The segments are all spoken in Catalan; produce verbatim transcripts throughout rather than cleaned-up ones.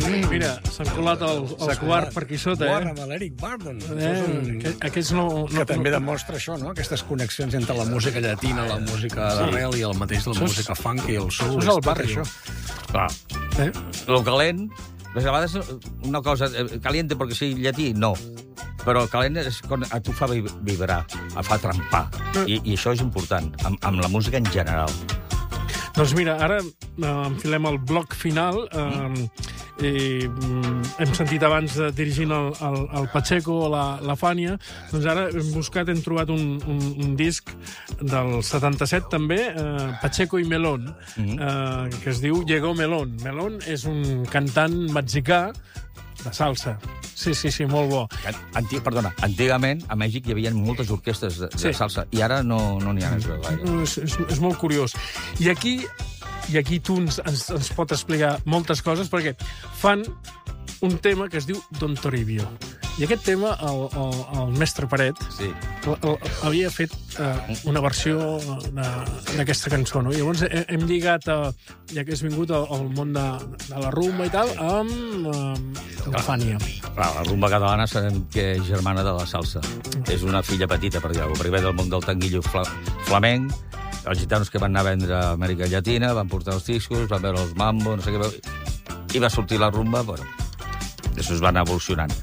Mira, s'han colat el, el quart per aquí sota, eh? Guarda, amb l'Eric Burdon. Eh, un... Aquests no... no Que també demostra això, no? Aquestes connexions entre la música llatina, la música d'arrel i el mateix, la música funk i el soul. Això és el barri, això. Clar. Eh? Lo calent, a vegades una cosa, caliente perquè sigui llatí, no. Però calent és quan a tu fa vibrar, a fa trempar. I, i això és important, amb, amb la música en general. Doncs mira, ara eh, enfilem el bloc final. Eh, i, hem sentit abans de dirigint el, el, el Pacheco o la, la Fania. Doncs ara hem buscat, hem trobat un, un, un disc del setanta-set també, eh, Pacheco i Melón, eh, que es diu Llegó Melón. Melón és un cantant mexicà de salsa. Sí, sí, sí, molt bo. Antig, perdona, antigament a Mèxic hi havia moltes orquestres de, Sí. de salsa i ara no n'hi no ha més gaire. És, és, és molt curiós. I aquí, i aquí tu ens, ens, ens pot explicar moltes coses, perquè fan un tema que es diu Don Toribio. I aquest tema, el, el, el mestre Paret Sí. el, el, havia fet eh, una versió d'aquesta cançó, no? I llavors he, hem lligat, eh, ja que has vingut al, al món de, de la rumba i tal, amb, amb la Fania. Clar, la rumba catalana sabem que és germana de la salsa. És una filla petita, per dir-ho. Primer del món del tanguillo fla, flamenc, els gitanos que van anar a vendre a Amèrica Llatina, van portar els discos, van veure els mambo, no sé què, i va sortir la rumba, bueno, després va anar evolucionant.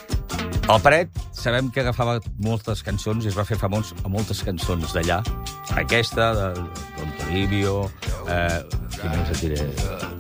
El Paret sabem que agafava moltes cançons i es va fer famós a moltes cançons d'allà. Aquesta, de Don Toribio, eh, què més et diré?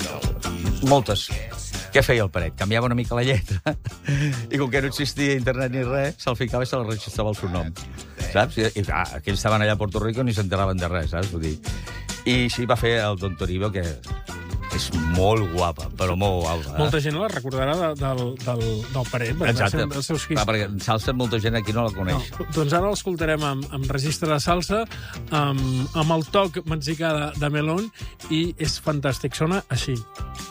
Moltes. Què feia el Paret? Canviava una mica la lletra i com que no existia internet ni res, se'l ficava i se l'enregistrava el seu nom. Saps? I, i clar, aquells estaven allà a Puerto Rico i ni s'enteraven de res, saps? Vull dir. I així va fer el Don Toribio, que és molt guapa, però molt guapa. Eh? Molta gent la recordarà de, del, del, del Paret. Exacte. Els seus hits. Clar, perquè salsa molta gent aquí no la coneix. No, doncs ara l'escoltarem amb, amb registre de salsa, amb, amb el toc mexicà de, de Melón, i és fantàstic. Sona així.